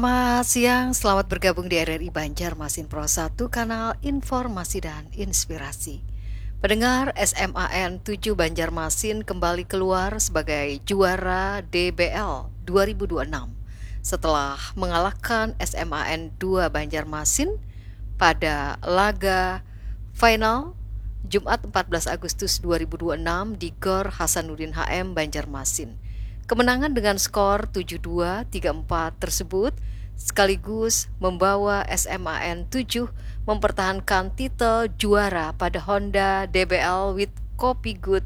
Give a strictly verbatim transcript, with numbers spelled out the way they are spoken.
Selamat siang, selamat bergabung di R R I Banjarmasin Pro satu, kanal informasi dan inspirasi. Pendengar, S M A N tujuh Banjarmasin kembali keluar sebagai juara D B L dua ribu dua puluh enam setelah mengalahkan S M A N dua Banjarmasin pada laga final Jumat empat belas Agustus dua ribu dua puluh enam di Gor Hasanuddin H M Banjarmasin. Kemenangan dengan skor tujuh dua, tiga empat tersebut sekaligus membawa S M A N tujuh mempertahankan titel juara pada Honda D B L with Kopi Good